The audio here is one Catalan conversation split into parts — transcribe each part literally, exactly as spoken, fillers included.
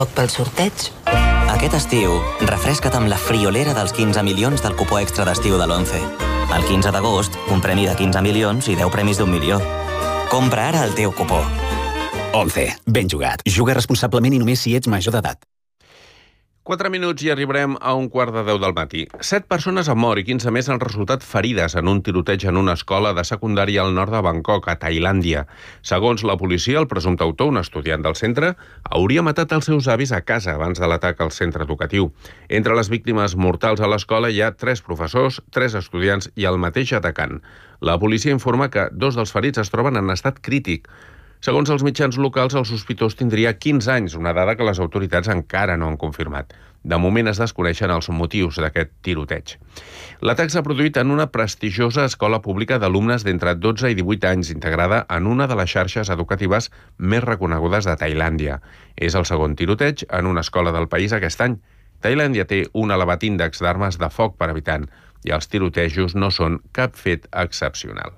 pel sorteig. Aquest estiu, refresca't amb la friolera dels quinze milions del cupó extra d'estiu de l'Once. El quinze d'agost, un premi de quinze milions i deu premis d'un milió. Compra ara el teu cupó. Once. Ben jugat. Juga responsablement i només si ets major d'edat. quatre minuts i arribarem a un quart de deu del matí. Set persones han mort i quinze més han resultat ferides en un tiroteig en una escola de secundària al nord de Bangkok, a Tailàndia. Segons la policia, el presumpte autor, un estudiant del centre, hauria matat els seus avis a casa abans de l'atac al centre educatiu. Entre les víctimes mortals a l'escola hi ha tres professors, tres estudiants i el mateix atacant. La policia informa que dos dels ferits es troben en estat crític. Segons els mitjans locals, el sospitós tindria quinze anys, una dada que les autoritats encara no han confirmat. De moment es desconeixen els motius d'aquest tiroteig. L'atac s'ha produït en una prestigiosa escola pública d'alumnes d'entre dotze i divuit anys, integrada en una de les xarxes educatives més reconegudes de Tailàndia. És el segon tiroteig en una escola del país aquest any. Tailàndia té un elevat índex d'armes de foc per habitant i els tirotejos no són cap fet excepcional.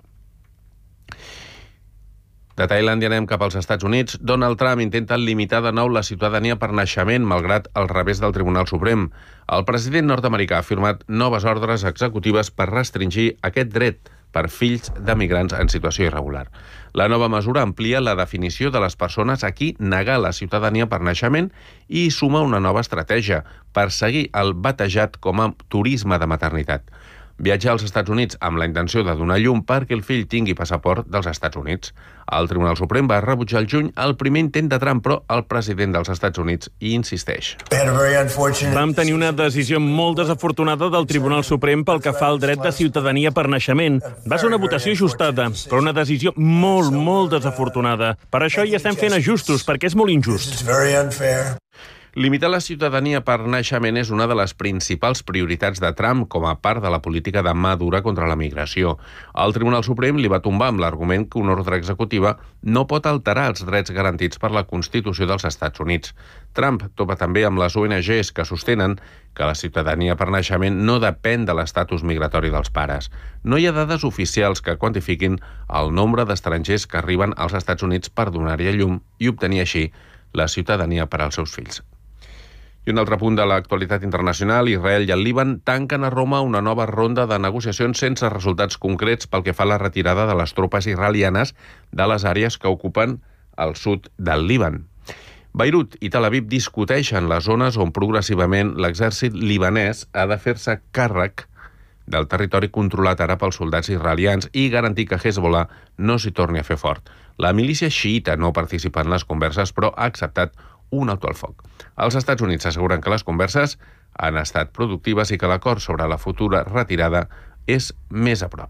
De Tailàndia anem cap als Estats Units. Donald Trump intenta limitar de nou la ciutadania per naixement, malgrat el revés del Tribunal Suprem. El president nord-americà ha firmat noves ordres executives per restringir aquest dret per fills de migrants en situació irregular. La nova mesura amplia la definició de les persones a qui negar la ciutadania per naixement i suma una nova estratègia per seguir el batejat com a turisme de maternitat. Viatjar als Estats Units amb la intenció de donar llum perquè el fill tingui passaport dels Estats Units. El Tribunal Suprem va rebutjar al juny el primer intent de Trump, però el president dels Estats Units hi insisteix. Vam tenir una decisió molt desafortunada del Tribunal Suprem pel que fa al dret de ciutadania per naixement. Va ser una votació ajustada, però una decisió molt, molt desafortunada. Per això hi estem fent ajustos, perquè és molt injust. Limitar la ciutadania per naixement és una de les principals prioritats de Trump com a part de la política de mà dura contra la migració. El Tribunal Suprem li va tombar amb l'argument que una ordre executiva no pot alterar els drets garantits per la Constitució dels Estats Units. Trump topa també amb les O N Ges que sostenen que la ciutadania per naixement no depèn de l'estatus migratori dels pares. No hi ha dades oficials que quantifiquin el nombre d'estrangers que arriben als Estats Units per donar-hi a llum i obtenir així la ciutadania per als seus fills. I un altre punt de l'actualitat internacional, Israel i el Líban tanquen a Roma una nova ronda de negociacions sense resultats concrets pel que fa a la retirada de les tropes israelianes de les àrees que ocupen el sud del Líban. Beirut i Tel Aviv discuteixen les zones on progressivament l'exèrcit libanès ha de fer-se càrrec del territori controlat ara pels soldats israelians i garantir que Hezbollah no s'hi torni a fer fort. La milícia xiïta no participa en les converses, però ha acceptat un alto al foc. Els Estats Units asseguren que les converses han estat productives i que l'acord sobre la futura retirada és més a prop.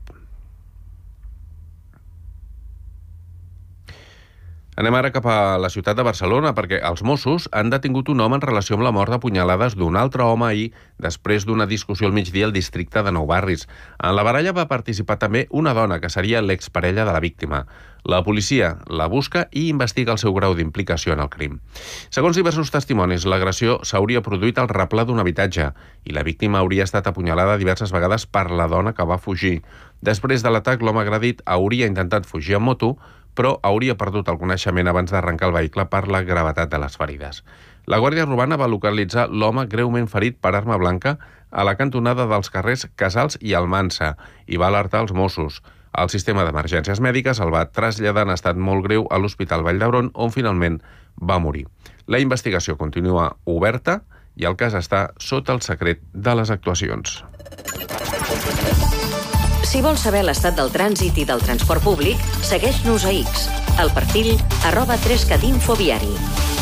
Anem ara cap a la ciutat de Barcelona perquè els Mossos han detingut un home en relació amb la mort de punyalades d'un altre home ahir després d'una discussió al migdia al districte de Nou Barris. En la baralla va participar també una dona que seria l'exparella de la víctima. La policia la busca i investiga el seu grau d'implicació en el crim. Segons diversos testimonis, l'agressió s'hauria produït al replà d'un habitatge i la víctima hauria estat apunyalada diverses vegades per la dona que va fugir. Després de l'atac, l'home agredit hauria intentat fugir en moto, però hauria perdut el coneixement abans d'arrencar el vehicle per la gravetat de les ferides. La Guàrdia Urbana va localitzar l'home greument ferit per arma blanca a la cantonada dels carrers Casals i Almansa i va alertar els Mossos. El sistema d'emergències mèdiques el va traslladar en estat molt greu a l'Hospital Vall d'Hebron, on finalment va morir. La investigació continua oberta i el cas està sota el secret de les actuacions. Si vols saber l'estat del trànsit i del transport públic, segueix-nos a X, al perfil arroba tres cat info viari.